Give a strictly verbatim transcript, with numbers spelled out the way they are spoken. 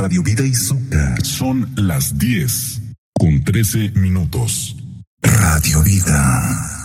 Radio Vida Izuka. Son las diez con trece minutos. Radio Vida.